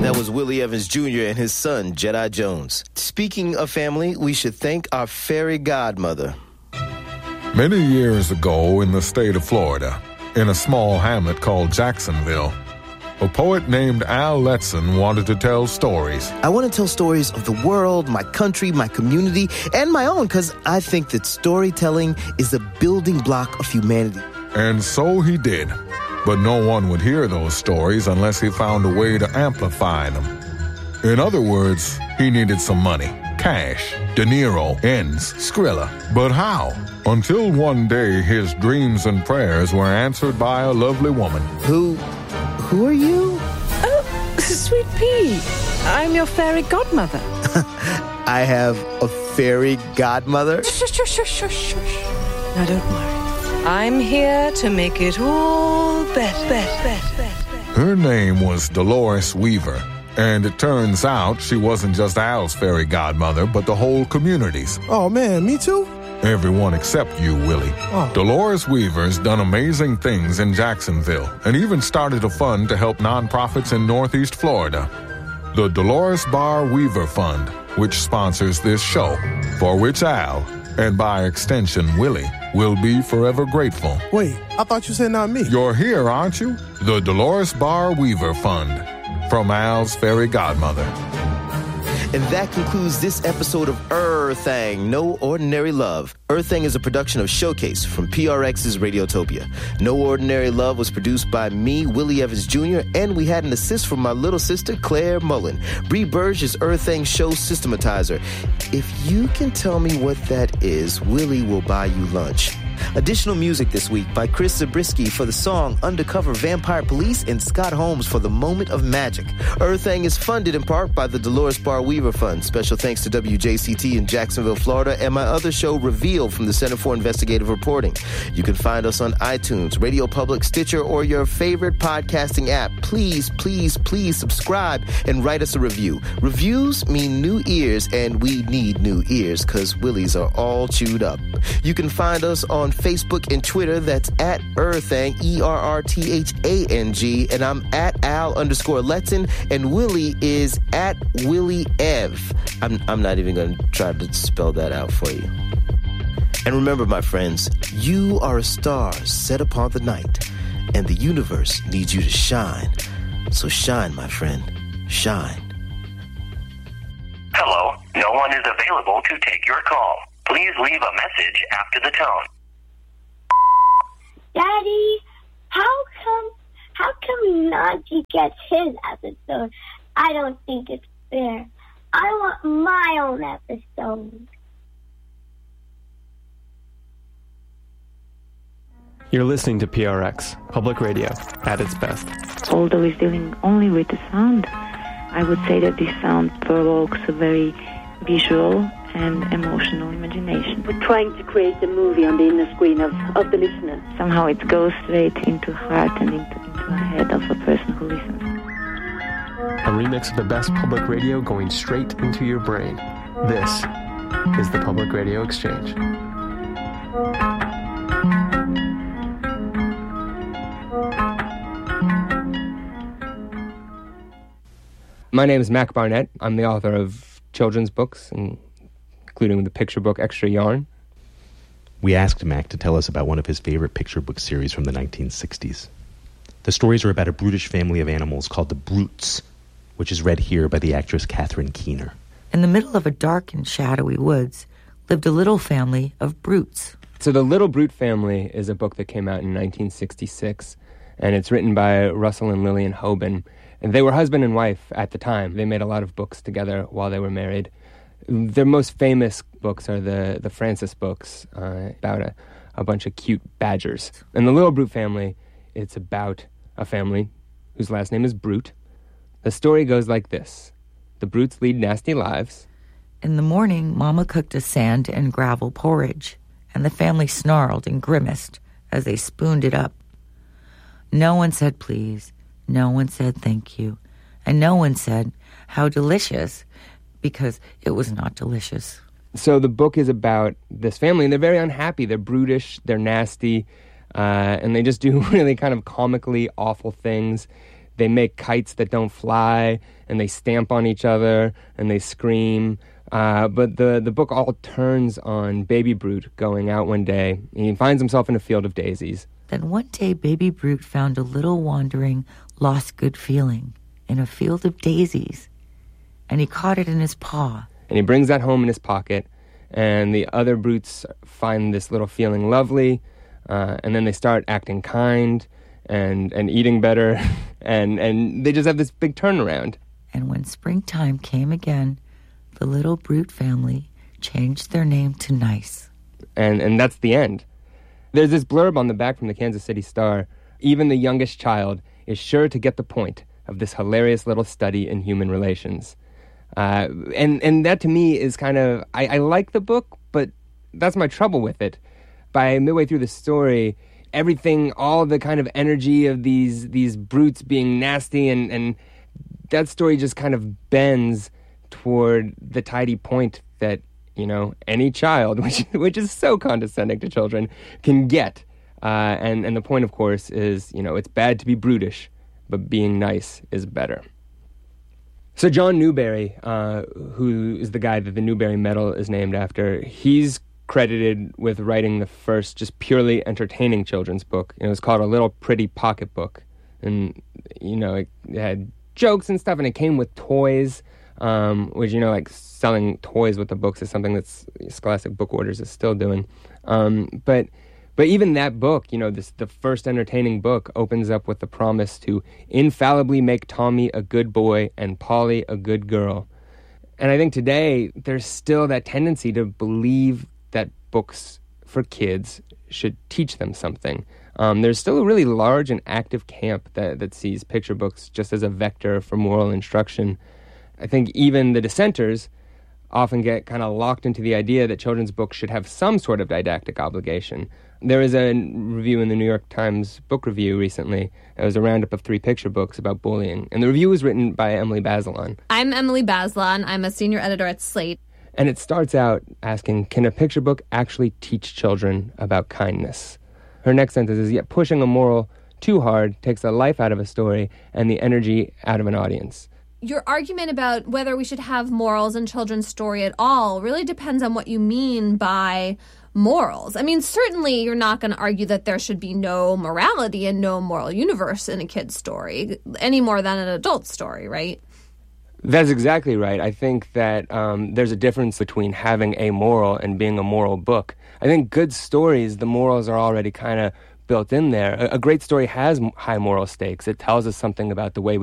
That was Willie Evans Jr. and his son, Jedi Jones. Speaking of family, we should thank our fairy godmother. Many years ago in the state of Florida, in a small hamlet called Jacksonville, a poet named Al Letson wanted to tell stories. I want to tell stories of the world, my country, my community, and my own, because I think that storytelling is the building block of humanity. And so he did. But no one would hear those stories unless he found a way to amplify them. In other words, he needed some money. Cash, De Niro, ends, Skrilla. But how? Until one day his dreams and prayers were answered by a lovely woman. Who are you? Oh, Sweet Pea. I'm your fairy godmother. I have a fairy godmother? Shush. Now don't worry. I'm here to make it all better. Her name was Dolores Weaver, and it turns out she wasn't just Al's fairy godmother, but the whole community's. Oh, man, me too? Everyone except you, Willie. Oh. Dolores Weaver's done amazing things in Jacksonville and even started a fund to help nonprofits in Northeast Florida. The Dolores Barr Weaver Fund, which sponsors this show, for which Al, and by extension Willie, will be forever grateful. Wait, I thought you said not me. You're here, aren't you? The Dolores Barr Weaver Fund, from Al's fairy godmother. And that concludes this episode of Thang, No Ordinary Love. Thang is a production of Showcase from PRX's Radiotopia. No Ordinary Love was produced by me, Willie Evans Jr., and we had an assist from my little sister, Claire Mullen. Bree Burge is Thang's show systematizer. If you can tell me what that is, Willie will buy you lunch. Additional music this week by Chris Zabriskie for the song Undercover Vampire Police and Scott Holmes for The Moment of Magic. Thang is funded in part by the Dolores Barr Weaver Fund. Special thanks to WJCT in Jacksonville, Florida, and my other show, Reveal, from the Center for Investigative Reporting. You can find us on iTunes, Radio Public, Stitcher, or your favorite podcasting app. Please subscribe and write us a review. Reviews mean new ears, and we need new ears because Willies are all chewed up. You can find us on Facebook and Twitter. That's at Errthang, ERRTHANG, and I'm at Al_Letson, and Willie is at Willie Ev. I'm not even going to try to spell that out for you. And remember, my friends, you are a star set upon the night, and the universe needs you to shine. So shine, my friend, shine. Hello, no one is available to take your call. Please leave a message after the tone. Daddy, how come Najee gets his episode? I don't think it's fair. I want my own episode. You're listening to PRX, public radio, at its best. Although he's dealing only with the sound, I would say that this sound provokes a very visual and emotional imagination. We're trying to create a movie on the inner screen of the listener. Somehow it goes straight into heart and into the head of a person who listens. A remix of the best public radio going straight into your brain. This is the Public Radio Exchange. My name is Mac Barnett. I'm the author of children's books, including the picture book Extra Yarn. We asked Mac to tell us about one of his favorite picture book series from the 1960s. The stories are about a brutish family of animals called the Brutes, which is read here by the actress Catherine Keener. In the middle of a dark and shadowy woods lived a little family of brutes. So The Little Brute Family is a book that came out in 1966, and it's written by Russell and Lillian Hoban. And they were husband and wife at the time. They made a lot of books together while they were married. Their most famous books are the Francis books about a bunch of cute badgers. And The Little Brute Family, it's about a family whose last name is Brute. The story goes like this. The Brutes lead nasty lives. In the morning, Mama cooked a sand and gravel porridge, and the family snarled and grimaced as they spooned it up. No one said please. No one said thank you. And no one said how delicious, because it was not delicious. So the book is about this family, and they're very unhappy. They're brutish, they're nasty, and they just do really kind of comically awful things. They make kites that don't fly, and they stamp on each other, and they scream. But the book all turns on Baby Brute going out one day. He finds himself in a field of daisies. Then one day, Baby Brute found a little wandering, lost good feeling in a field of daisies, and he caught it in his paw. And he brings that home in his pocket, and the other brutes find this little feeling lovely, and then they start acting kind and eating better, and they just have this big turnaround. And when springtime came again, the little brute family changed their name to Nice. And that's the end. There's this blurb on the back from the Kansas City Star. Even the youngest child is sure to get the point of this hilarious little study in human relations. And that to me is kind of... I like the book, but that's my trouble with it. By midway through the story, everything, all the kind of energy of these brutes being nasty, and that story just kind of bends toward the tidy point that, you know, any child, which is so condescending to children, can get. And the point, of course, is, you know, it's bad to be brutish, but being nice is better. So John Newbery, who is the guy that the Newbery Medal is named after, he's credited with writing the first just purely entertaining children's book. It was called A Little Pretty Pocketbook. And, you know, it had jokes and stuff, and it came with toys, which, you know, like selling toys with the books is something that's Scholastic Book Orders is still doing. But even that book, you know, the first entertaining book opens up with the promise to infallibly make Tommy a good boy and Polly a good girl. And I think today there's still that tendency to believe that books for kids should teach them something. There's still a really large and active camp that sees picture books just as a vector for moral instruction. I think even the dissenters often get kind of locked into the idea that children's books should have some sort of didactic obligation. There was a review in the New York Times Book Review recently. It was a roundup of 3 picture books about bullying. And the review was written by Emily Bazelon. I'm Emily Bazelon. I'm a senior editor at Slate. And it starts out asking, can a picture book actually teach children about kindness? Her next sentence is, yet pushing a moral too hard takes the life out of a story and the energy out of an audience. Your argument about whether we should have morals in children's story at all really depends on what you mean by morals. I mean, certainly you're not going to argue that there should be no morality and no moral universe in a kid's story, any more than an adult story, right? That's exactly right. I think that there's a difference between having a moral and being a moral book. I think good stories, the morals are already kind of built in there. A great story has high moral stakes. It tells us something about the way we